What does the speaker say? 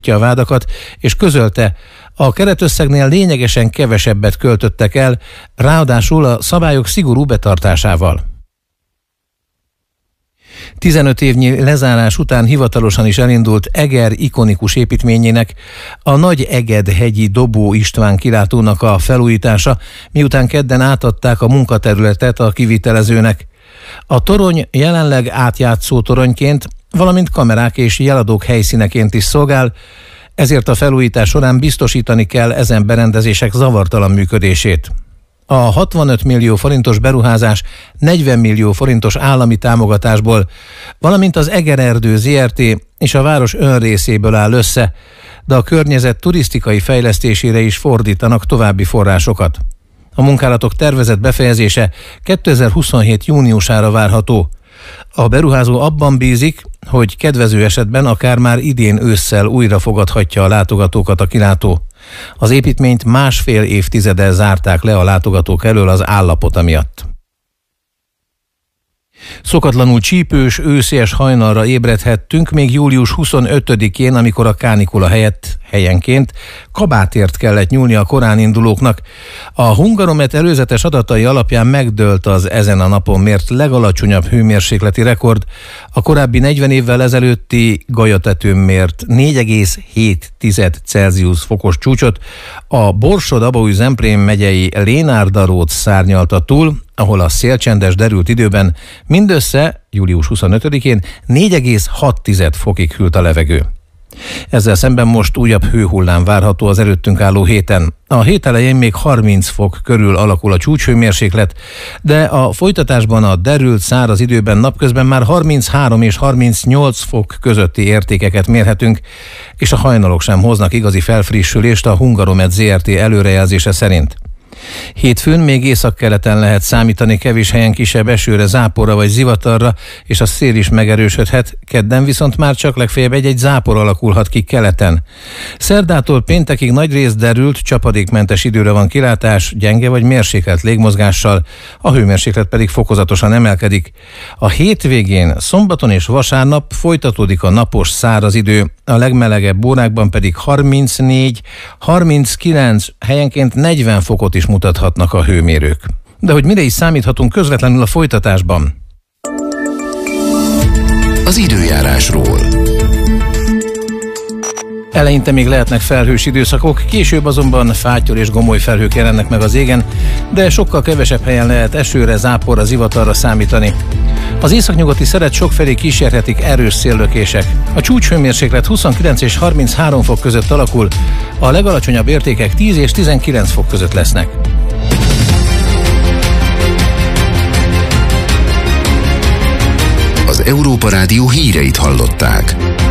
a vádakat, és közölte, a keretösszegnél lényegesen kevesebbet költöttek el, ráadásul a szabályok szigorú betartásával. 15 évnyi lezárás után hivatalosan is elindult Eger ikonikus építményének, a Nagy Eged-hegyi Dobó István kilátónak a felújítása, miután kedden átadták a munkaterületet a kivitelezőnek. A torony jelenleg átjátszó toronyként, valamint kamerák és jeladók helyszíneként is szolgál, ezért a felújítás során biztosítani kell ezen berendezések zavartalan működését. A 65 millió forintos beruházás 40 millió forintos állami támogatásból, valamint az Egererdő Zrt. És a város önrészéből áll össze, de a környezet turisztikai fejlesztésére is fordítanak további forrásokat. A munkálatok tervezett befejezése 2027. júniusára várható. A beruházó abban bízik, hogy kedvező esetben akár már idén ősszel újra fogadhatja a látogatókat a kilátó. Az építményt 1,5 évtizeddel zárták le a látogatók elől az állapota miatt. Szokatlanul csípős, őszies hajnalra ébredhettünk még július 25-én, amikor a kánikula helyett helyenként kabátért kellett nyúlni a korán indulóknak. A Hungaromet előzetes adatai alapján megdőlt az ezen a napon mért legalacsonyabb hőmérsékleti rekord. A korábbi 40 évvel ezelőtti Galyatetőn mért 4,7 Celsius fokos csúcsot a Borsod-Abaúj-Zemplén megyei Lénárdarót szárnyalta túl, ahol a szélcsendes derült időben mindössze július 25-én 4,6 fokig hűlt a levegő. Ezzel szemben most újabb hőhullám várható az előttünk álló héten. A hét elején még 30 fok körül alakul a csúcshőmérséklet, de a folytatásban a derült száraz időben napközben már 33 és 38 fok közötti értékeket mérhetünk, és a hajnalok sem hoznak igazi felfrissülést a Hungaromet Zrt. Előrejelzése szerint. Hétfőn még északkeleten lehet számítani kevés helyen kisebb esőre, záporra vagy zivatarra, és a szél is megerősödhet, kedden viszont már csak legfeljebb egy zápor alakulhat ki keleten. Szerdától péntekig nagyrészt derült, csapadékmentes időre van kilátás, gyenge vagy mérsékelt légmozgással, a hőmérséklet pedig fokozatosan emelkedik. A hétvégén, szombaton és vasárnap folytatódik a napos száraz idő, a legmelegebb órákban pedig 34, 39, helyenként 40 fokot is mutathatnak a hőmérők. De hogy mire is számíthatunk közvetlenül a folytatásban? Az időjárásról. Eleinte még lehetnek felhős időszakok, később azonban fátyol és gomoly felhők jelennek meg az égen, de sokkal kevesebb helyen lehet esőre, záporra, zivatarra számítani. Az északnyugati szeret sokfelé kísérhetik erős széllökések. A csúcshőmérséklet 29 és 33 fok között alakul, a legalacsonyabb értékek 10 és 19 fok között lesznek. Az Európa Rádió híreit hallották.